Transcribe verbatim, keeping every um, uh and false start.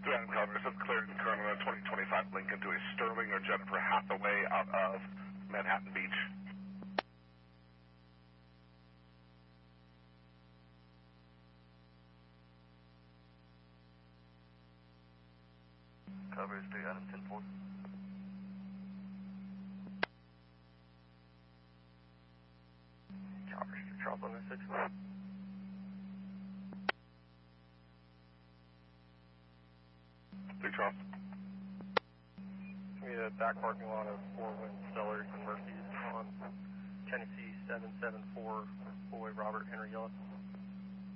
Adam Carver, this is cleared currently on twenty twenty-five Lincoln to a Sterling or Jennifer Hathaway out of Manhattan Beach. Coverage three Adam ten four. Coverage to drop on the six. Three Charles. We had a back parking lot of four Wind Stellars and Murphys on Tennessee seven seven four, Boy Robert Henry Yellow.